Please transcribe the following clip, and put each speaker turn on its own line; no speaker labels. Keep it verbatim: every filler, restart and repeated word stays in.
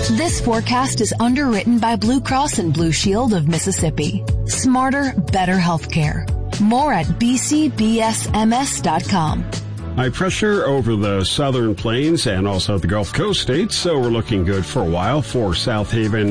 This forecast is underwritten by Blue Cross and Blue Shield of Mississippi. Smarter, better healthcare. More at b c b s m s dot com.
High pressure over the southern plains and also the Gulf Coast states, so we're looking good for a while for South Haven